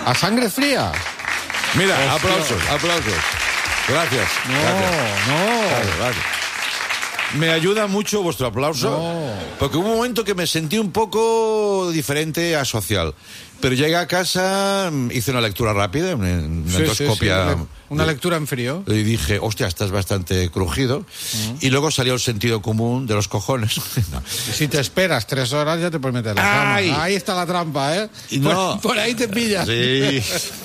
¿A sangre fría? Mira, Hostia. aplausos. Gracias. Gracias. Me ayuda mucho vuestro aplauso, porque hubo un momento que me sentí un poco diferente a social. Pero llegué a casa, hice una lectura rápida, una endoscopia. Una lectura en frío. Y dije, hostia, estás bastante crujido. Y luego salió el sentido común de los cojones. No. Y si te esperas 3 horas ya te puedes meter en la cama. ¡Ay! Ahí está la trampa, ¿eh? Y no. Por ahí te pillas. Sí.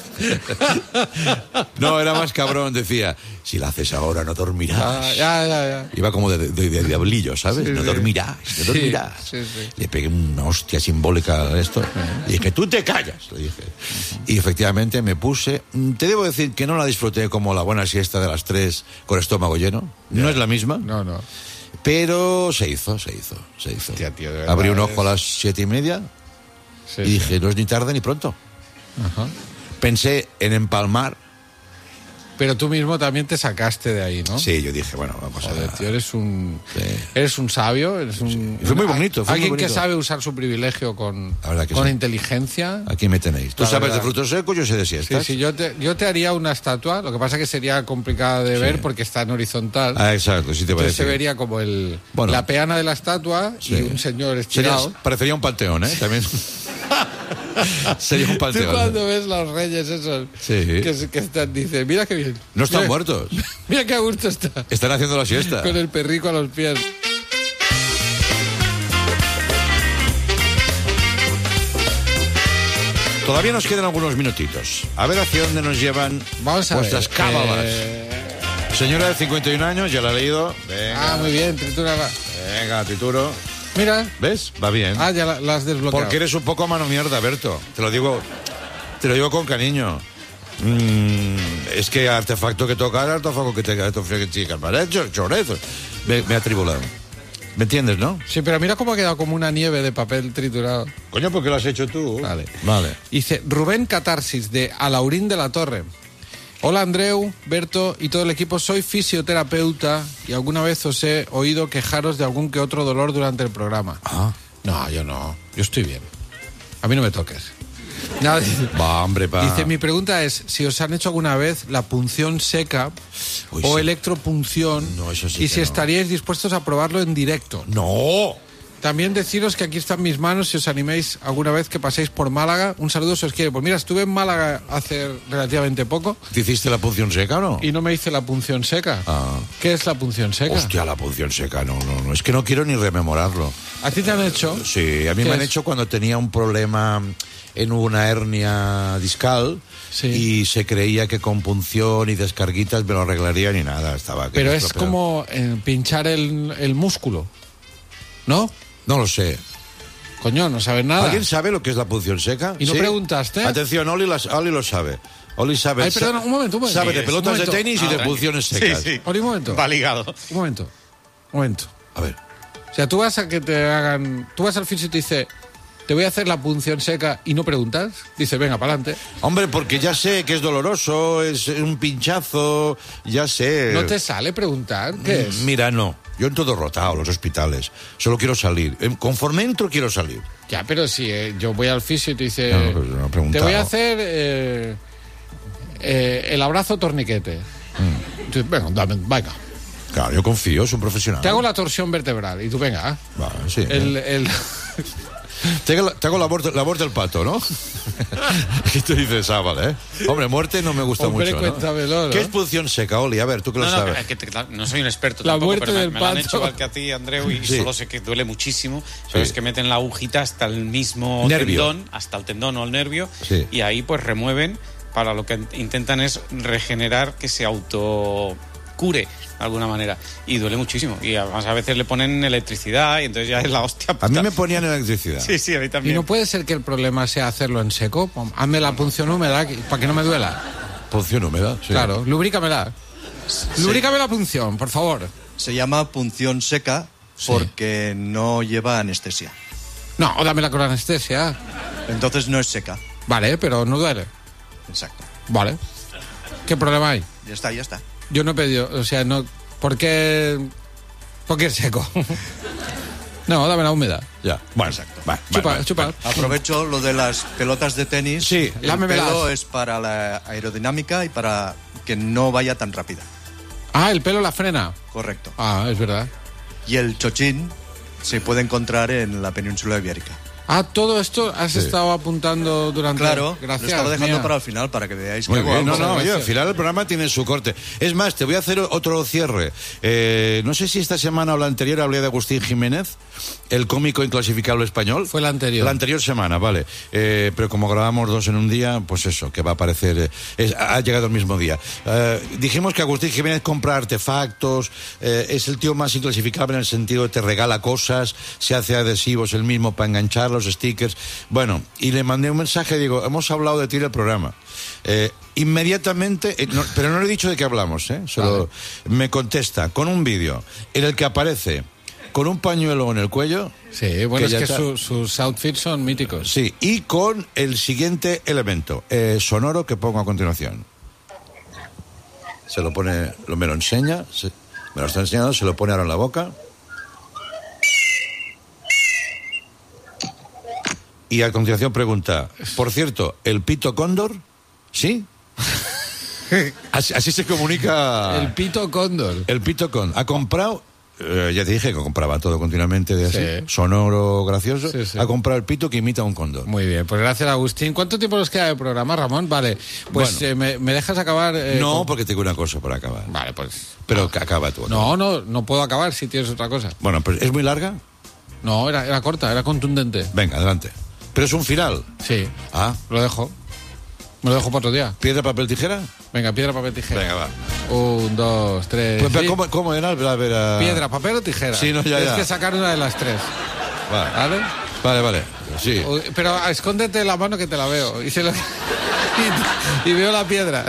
No, era más cabrón, decía, si la haces ahora no dormirás. Ya. Iba como de diablillo, ¿sabes? Sí, no sí. dormirás. Sí. Le pegué una hostia simbólica a esto. Y dije, tú te callas, le dije. Y efectivamente me puse. Te debo decir que no la disfruté como la buena siesta de las 3 con estómago lleno. No es la misma. No. Pero se hizo. Hostia, tío, de verdad, Abrí un ojo a las 7:30 y dije, no es ni tarde ni pronto. Ajá. Pensé en empalmar. Pero tú mismo también te sacaste de ahí, ¿no? Sí, yo dije, bueno, vamos Joder, a... tío, eres un sabio, eres un... Fue muy bonito, fue muy alguien que bonito. sabe usar su privilegio con La verdad que sí. inteligencia. Aquí me tenéis. Tú La sabes verdad. de frutos secos, yo sé de siestas. Sí, yo te haría una estatua, lo que pasa que sería complicada de ver porque está en horizontal. Ah, exacto, sí te Entonces parece. se vería como Bueno. la peana de la estatua Sí. y un señor estirado. Parecería un panteón, ¿eh? También. Sería un Tú panteón. cuando ves los reyes esos Sí. que están, dice, mira qué bien. No están Mira- muertos. Mira qué a gusto está. Están haciendo la siesta. Con el perrico a los pies. Todavía nos quedan algunos minutitos. A ver hacia dónde nos llevan Vamos a vuestras ver. cábalas. Señora de 51 años, ya la he leído. Venga, Muy bien, tritura. venga, tituro. Mira. ¿Ves? Va bien. Ya la has desbloqueado. Porque eres un poco mano mierda, Berto. Te lo digo con cariño. Es que artefacto que tocar, artefacto que te ofrece chicas, ¿vale? Chorezo. Me ha tribulado. ¿Me entiendes, no? Sí, pero mira cómo ha quedado como una nieve de papel triturado. Coño, porque lo has hecho tú. Vale. Vale. Dice Rubén Catarsis, de Alaurín de la Torre. Hola Andreu, Berto y todo el equipo, soy fisioterapeuta y alguna vez os he oído quejaros de algún que otro dolor durante el programa. Ah. No, yo no, yo estoy bien. A mí no me toques. Nada, Va, hombre, va. dice, mi pregunta es si os han hecho alguna vez la punción seca Uy, o sí. electropunción No, eso sí y que si no. estaríais dispuestos a probarlo en directo. ¡No! También deciros que aquí están mis manos si os animéis alguna vez que paséis por Málaga. Un saludo si os quiere. Pues mira, estuve en Málaga hace relativamente poco ¿Te hiciste la punción seca o no? y no me hice la punción seca. Ah. ¿Qué es la punción seca? Hostia, la punción seca, no. Es que no quiero ni rememorarlo. ¿A ti te han hecho? Sí, a mí ¿Qué me han es? hecho cuando tenía un problema en una hernia discal. Sí. Y se creía que con punción y descarguitas me lo arreglaría ni nada. Estaba Pero es estropeado. como pinchar el músculo, ¿no? No lo sé. Coño, no sabes nada. ¿Alguien sabe lo que es la punción seca? ¿Y no preguntaste? Atención, Oli lo sabe. Oli sabe. Ay, perdona, un momento. Sabe de Un pelotas de momento. tenis y de punciones secas. Ori, un momento. Va ligado. Un momento. A ver. O sea, tú vas a que te hagan... Tú vas al fisio y te dice, te voy a hacer la punción seca y no preguntas. Dice, venga, para adelante. Hombre, porque ya sé que es doloroso, es un pinchazo, ya sé. ¿No te sale preguntar? ¿Qué es? Mira, no. Yo en todo rotado, los hospitales. Solo quiero salir. Conforme entro, quiero salir. Ya, pero si yo voy al fisio y te dice, No, pues no he preguntado. te voy a hacer el abrazo torniquete. Entonces, venga. Claro, yo confío, es un profesional. Te hago la torsión vertebral y tú, venga. Vale, sí. El... Te hago la muerte del pato, ¿no? Y tú dices, vale, ¿eh? Hombre, muerte no me gusta Hombre, mucho, ¿no? cuéntamelo, ¿no? ¿Qué es punción seca, Oli? A ver, tú que lo sabes. No soy un experto La tampoco, muerte pero del me lo han pato. hecho igual que a ti, Andreu, y Sí. solo sé que duele muchísimo. Pero Sí. es que meten la agujita hasta el mismo Nervio. tendón, hasta el tendón o el nervio, Sí. y ahí pues remueven, para lo que intentan es regenerar que se autocure de alguna manera. Y duele muchísimo. Y además a veces le ponen electricidad y entonces ya es la hostia. A mí me ponían electricidad. Sí, a mí Y también. no puede ser que el problema sea hacerlo en seco. Hazme la punción húmeda para que no me duela. Punción húmeda, sí. Claro, lubrícamela. Lubrícame la punción, por favor. Se llama punción seca porque no lleva anestesia. No, dámela con anestesia. Entonces no es seca. Vale, pero no duele. Exacto. Vale. ¿Qué problema hay? Ya está. Yo no he pedido, o sea, no... ¿Por qué es seco? No, dame la húmeda. Ya, bueno, Exacto. Chupa. Aprovecho lo de las pelotas de tenis. Sí, el lámemelas. pelo es para la aerodinámica y para que no vaya tan rápida. Ah, el pelo la frena. Correcto. Ah, es verdad. Y el chochín se puede encontrar en la península ibérica. Ah, todo esto has estado apuntando durante... Claro, Gracias. lo estaba dejando mira. para el final para que veáis que muy hago bien, algo. no, oye, gracias. al final el programa tiene su corte. Es más, te voy a hacer otro cierre. No sé si esta semana o la anterior hablé de Agustín Jiménez, el cómico inclasificable español. Fue la anterior. La anterior semana, vale. Pero como grabamos dos en un día, pues eso, que va a aparecer... ha llegado el mismo día. Dijimos que Agustín Jiménez compra artefactos, es el tío más inclasificable en el sentido de te regala cosas, se hace adhesivos él mismo para enganchar los stickers. Bueno, y le mandé un mensaje, digo, hemos hablado de ti en el programa. Inmediatamente, pero no le he dicho de qué hablamos, solo me contesta con un vídeo en el que aparece con un pañuelo en el cuello. Sí, bueno, que es que ya sus outfits son míticos. Sí, y con el siguiente elemento sonoro que pongo a continuación. Se lo pone, me lo enseña, me lo está enseñando, se lo pone ahora en la boca. Y a continuación pregunta, por cierto, ¿el pito cóndor? ¿Sí? Así se comunica... El pito cóndor. El pito cóndor. Ha comprado... ya te dije que compraba todo continuamente de así, Sí. sonoro, gracioso. Sí, sí. Ha comprado el pito que imita a un cóndor. Muy bien, pues gracias, Agustín. ¿Cuánto tiempo nos queda de programa, Ramón? Vale, pues Bueno. me dejas acabar... No, porque tengo una cosa para acabar. Vale, pues... Pero que acaba tú. No puedo acabar si tienes otra cosa. Bueno, pues ¿es muy larga? No, era corta, era contundente. Venga, adelante. Pero es un final. Sí, Ah, lo dejo. Me lo dejo para otro día. ¿piedra, papel, tijera? Venga, piedra, papel, tijera. Venga, va. 1, 2, 3... Pues, sí. ¿cómo era? A ver, Piedra, papel o tijera. Sí, no, ya. Tienes que sacar una de las tres. Vale, ¿Vale? vale. Sí. Pero escóndete la mano que te la veo. Y veo la piedra.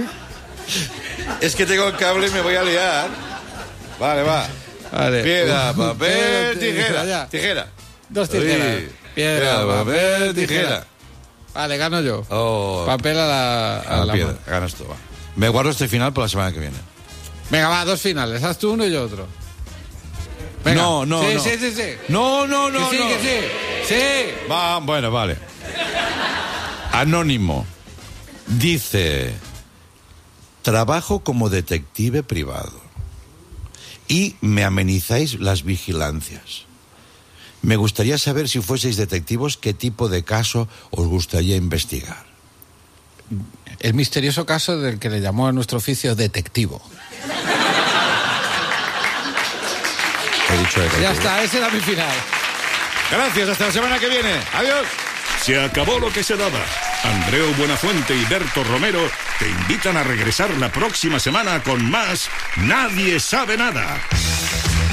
Es que tengo el cable y me voy a liar. Vale, va. Vale. Piedra, papel, tijera, ya. tijera. Tijera. 2 tijeras. Uy. Piedra, papel, tijera. tijera. Vale, gano yo. Oh. Papel a la piedra. mano. Ganas tú, va. Me guardo este final para la semana que viene. Venga, va, 2 finales. Haz tú uno y yo otro. Venga. No. Sí. No. Que sí. Sí. Va, bueno, vale. Anónimo. Dice: trabajo como detective privado y me amenizáis las vigilancias. Me gustaría saber, si fueseis detectivos, qué tipo de caso os gustaría investigar. El misterioso caso del que le llamó a nuestro oficio detectivo. He dicho detective. Ya está, ese era mi final. Gracias, hasta la semana que viene. Adiós. Se acabó lo que se daba. Andreu Buenafuente y Berto Romero te invitan a regresar la próxima semana con más Nadie sabe nada.